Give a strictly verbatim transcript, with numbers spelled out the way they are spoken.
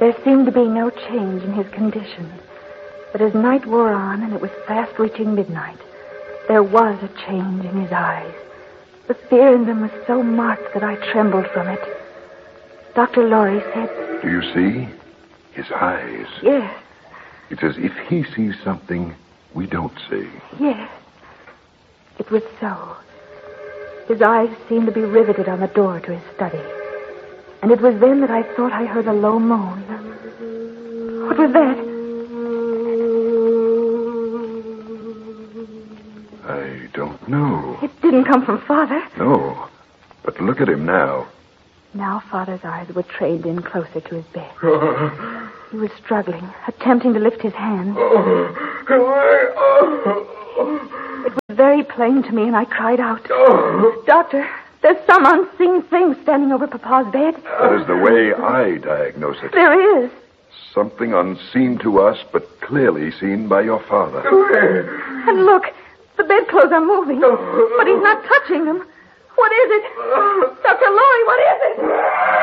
There seemed to be no change in his condition. But as night wore on and it was fast reaching midnight, there was a change in his eyes. The fear in them was so marked that I trembled from it. Doctor Lorry said... Do you see? His eyes. Yes. It's as if he sees something we don't see. Yes. It was so. His eyes seemed to be riveted on the door to his study. And it was then that I thought I heard a low moan. What was that? I don't know. It didn't come from Father. No. But look at him now. Now Father's eyes were trained in closer to his bed. He was struggling, attempting to lift his hand. It was very plain to me, and I cried out, Doctor, there's some unseen thing standing over Papa's bed. That is the way I diagnose it. There is. Something unseen to us, but clearly seen by your father. And look, the bedclothes are moving, but he's not touching them. What is it? Doctor Lorry, what is it?